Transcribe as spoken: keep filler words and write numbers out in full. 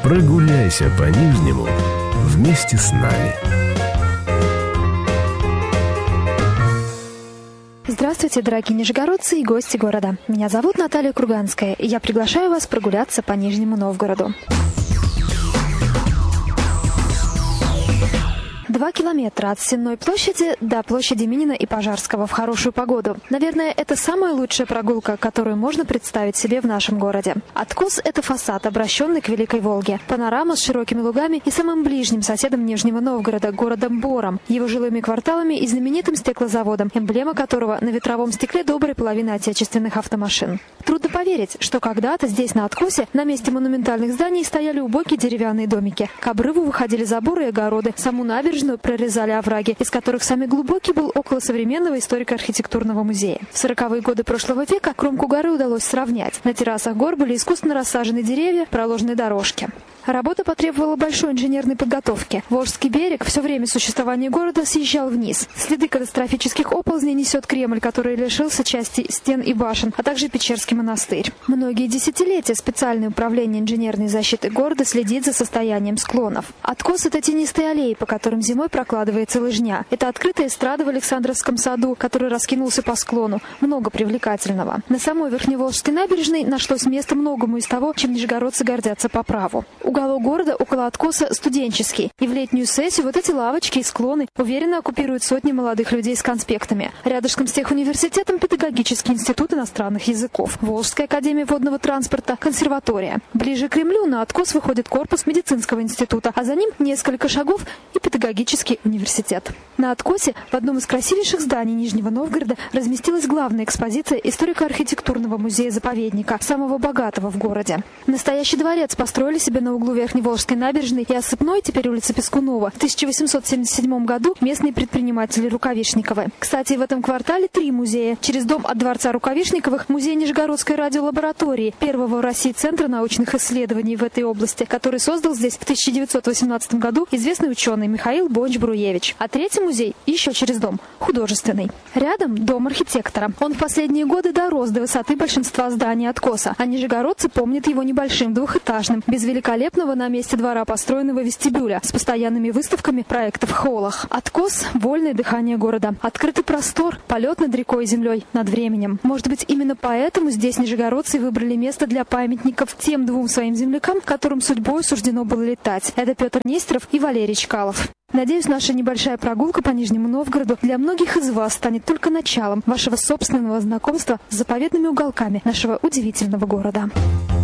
Прогуляйся по Нижнему вместе с нами. Здравствуйте, дорогие нижегородцы и гости города. Меня зовут Наталья Курганская, и я приглашаю вас прогуляться по Нижнему Новгороду. Два километра от Сенной площади до площади Минина и Пожарского в хорошую погоду. Наверное, это самая лучшая прогулка, которую можно представить себе в нашем городе. Откос – это фасад, обращенный к Великой Волге. Панорама с широкими лугами и самым ближним соседом Нижнего Новгорода – городом Бором, его жилыми кварталами и знаменитым стеклозаводом, эмблема которого на ветровом стекле доброй половины отечественных автомашин. Трудно поверить, что когда-то здесь, на откосе, на месте монументальных зданий стояли убогие деревянные домики. К обрыву выходили заборы и огороды, саму набережную прорезали овраги, из которых самый глубокий был около современного историко-архитектурного музея. В сороковые годы прошлого века кромку горы удалось сравнять. На террасах гор были искусственно рассажены деревья, проложены дорожки. Работа потребовала большой инженерной подготовки. Волжский берег все время существования города съезжал вниз. Следы катастрофических оползней несет Кремль, который лишился части стен и башен, а также Печерский монастырь. Многие десятилетия специальное управление инженерной защиты города следит за состоянием склонов. Откос – это тенистые аллеи, по которым зимой прокладывается лыжня. Это открытая эстрада в Александровском саду, который раскинулся по склону. Много привлекательного. На самой Верхневолжской набережной нашлось место многому из того, чем нижегородцы гордятся по праву. Уголок города около откоса студенческий. И в летнюю сессию вот эти лавочки и склоны уверенно оккупируют сотни молодых людей с конспектами. Рядышком с техуниверситетом педагогический институт иностранных языков, Волжская академия водного транспорта, консерватория. Ближе к Кремлю на откос выходит корпус медицинского института, а за ним несколько шагов и педагогический университет. На откосе в одном из красивейших зданий Нижнего Новгорода разместилась главная экспозиция историко-архитектурного музея-заповедника, самого богатого в городе. Настоящий дворец построили себе на углу Верхневолжской набережной и Осыпной, теперь улица Пескунова, в тысяча восемьсот семьдесят седьмом году местные предприниматели Рукавишниковы. Кстати, в этом квартале три музея. Через дом от дворца Рукавишниковых музей Нижегородской радиолаборатории, первого в России центра научных исследований в этой области, который создал здесь в тысяча девятьсот восемнадцатом году известный ученый Михаил Бонч-Бруевич. А третий музей, еще через дом, художественный. Рядом дом архитектора. Он в последние годы дорос до высоты большинства зданий откоса, а нижегородцы помнят его небольшим, двухэтажным, без великолепного на месте двора построенного вестибюля с постоянными выставками проектов в холлах. Откос – вольное дыхание города. Открытый простор, полет над рекой и землей, над временем. Может быть, именно поэтому здесь нижегородцы выбрали место для памятников тем двум своим землякам, которым судьбой суждено было летать. Это Петр Нестеров и Валерий Чкалов. Надеюсь, наша небольшая прогулка по Нижнему Новгороду для многих из вас станет только началом вашего собственного знакомства с заповедными уголками нашего удивительного города.